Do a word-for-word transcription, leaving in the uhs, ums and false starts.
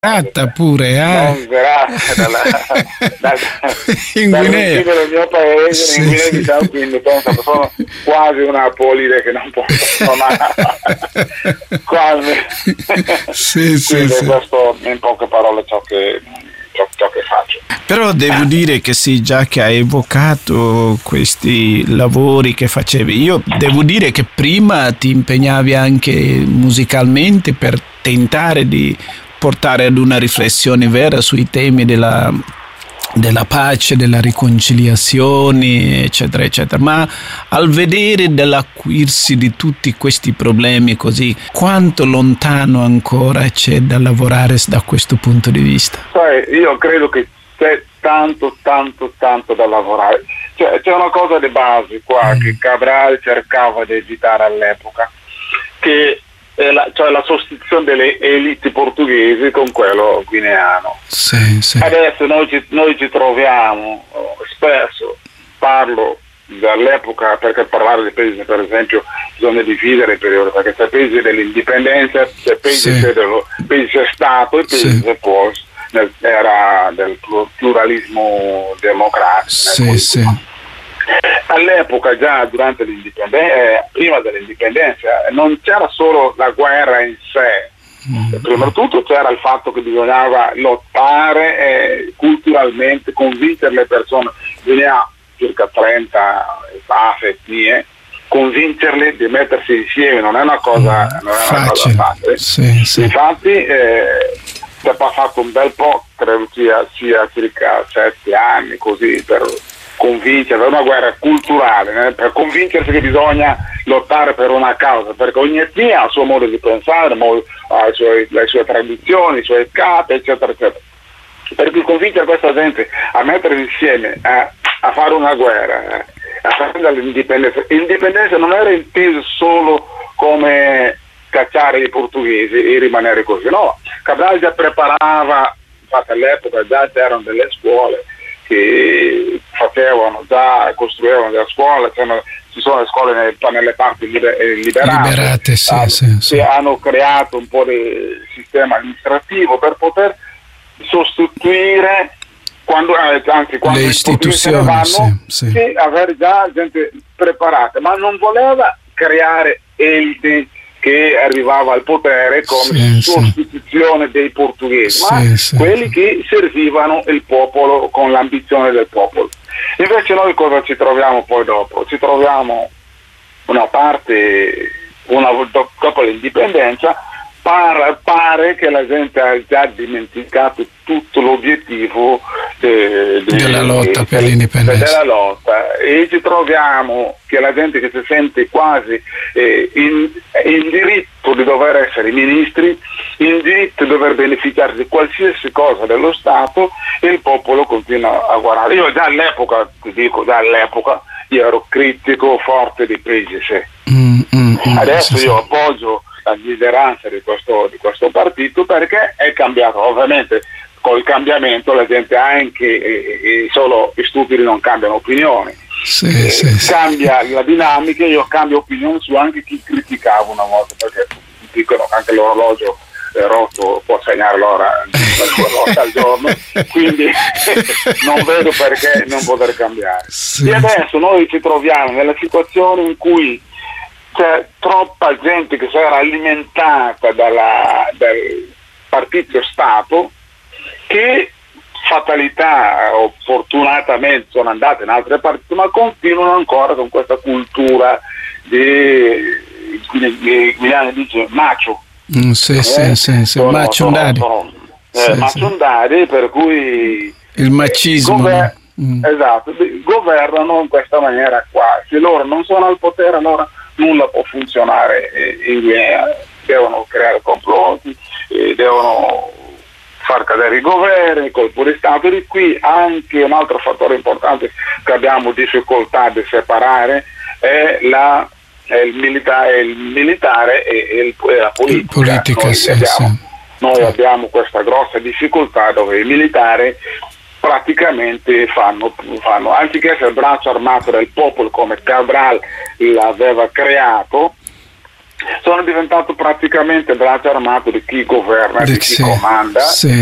Zerata pure, eh? Non Zerata, dalla, dal, in Guinea. Dal del mio paese, sì, in Guinea sì. Bissau, quindi penso che sono quasi una polide che non posso, non ha, quasi. Sì, sì, quindi sì. questo in poche parole ciò che, ciò, ciò che faccio. Però devo dire che sì, già che hai evocato questi lavori che facevi, io devo dire che prima ti impegnavi anche musicalmente per tentare di portare ad una riflessione vera sui temi della, della pace, della riconciliazione, eccetera, eccetera. Ma al vedere dell'acuirsi di tutti questi problemi così, quanto lontano ancora c'è da lavorare da questo punto di vista? Sai, io credo che c'è tanto, tanto, tanto da lavorare. Cioè, c'è una cosa di base qua mm. che Cabral cercava di evitare all'epoca, che è la, cioè la sostituzione delle elite portoghesi con quello guineano. Sì, sì. Adesso noi ci, noi ci troviamo, spesso parlo dall'epoca, perché parlare di paesi, per esempio, bisogna dividere i periodi, perché c'è paesi dell'indipendenza, c'è paesi sì. dello paesi Stato e paesi sì. post era del pluralismo democratico. Sì, sì. All'epoca, già durante l'indipendenza, eh, prima dell'indipendenza, non c'era solo la guerra in sé, mm. prima di tutto c'era il fatto che bisognava lottare eh, culturalmente, convincere le persone, bisognava circa trenta etnie, convincerle di mettersi insieme, non è una cosa, mm. non è una cosa facile. Sì, sì. Infatti eh, è passato un bel po', credo sia, sia circa sette anni così per convincere, per una guerra culturale, eh, per convincersi che bisogna lottare per una causa, perché ogni etnia ha il suo modo di pensare, ha i suoi, le sue tradizioni, i suoi capi, eccetera, eccetera. Per cui convincere questa gente a mettere insieme, a, a fare una guerra, eh, a fare l'indipendenza. L'indipendenza non era intesa solo come cacciare i portoghesi e rimanere così, no. Cabral già preparava, infatti all'epoca già c'erano delle scuole che facevano già, costruivano delle scuole, ci sono le scuole nelle, nelle parti liber, liberate, liberate sì, hanno, sì, sì. hanno creato un po' di sistema amministrativo per poter sostituire quando, anzi, quando le istituzioni vanno, sì, sì. sì, avere già gente preparata, ma non voleva creare elite che arrivava al potere come sì, sostituzione sì. dei portoghesi, ma sì, sì, quelli sì. che servivano il popolo con l'ambizione del popolo. Invece noi cosa ci troviamo poi dopo? Ci troviamo una parte, una, dopo l'indipendenza, pare, pare che la gente ha già dimenticato tutto l'obiettivo de, de, della lotta de, per de, l'indipendenza. Della lotta, e ci troviamo che la gente che si sente quasi eh, in, in diritto di dover essere ministri, in diritto di dover beneficiare di qualsiasi cosa dello Stato, e il popolo continua a guardare. Io già all'epoca, ti dico, già all'epoca io ero critico forte di Pegise. Mm, mm, mm, Adesso sì, io sì. appoggio la lideranza di questo, di questo partito, perché è cambiato. Ovviamente col cambiamento la gente anche e, e solo gli stupidi non cambiano opinioni, sì, eh, sì, cambia sì. la dinamica. Io cambio opinione su anche chi criticava una volta, perché dicono anche l'orologio è rotto, può segnare l'ora al giorno, quindi non vedo perché non poter cambiare. Sì. E adesso noi ci troviamo nella situazione in cui c'è troppa gente che si era alimentata dalla, dal partito Stato, che fatalità o fortunatamente sono andate in altre parti, ma continuano ancora con questa cultura di, di Guglielmo dice macho. Mm, sì, eh? sì, sì, sì. Maciondari. Eh, sì, maciondari, sì. Per cui il macismo. Gover- no? mm. Esatto, governano in questa maniera qua. Se loro non sono al potere, allora nulla può funzionare in Guinea. Devono creare complotti, eh, devono far cadere i governi, colpo di Stato. E qui anche un altro fattore importante che abbiamo difficoltà di separare è la è il militare, il militare e, e, il, e la politica. politica noi sì, abbiamo, sì. noi abbiamo questa grossa difficoltà dove i militari praticamente fanno, fanno anziché essere il braccio armato del popolo come Cabral l'aveva creato, sono diventato praticamente braccio armato di chi governa, di, di chi sì, comanda. Sì.